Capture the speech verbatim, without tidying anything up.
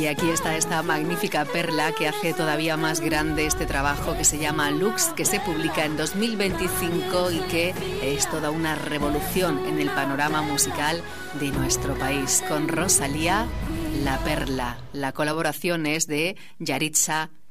Y aquí está esta magnífica perla que hace todavía más grande este trabajo que se llama Lux, que se publica en dos mil veinticinco y que es toda una revolución en el panorama musical de nuestro país. Con Rosalía, La Perla. La colaboración es de Yaritza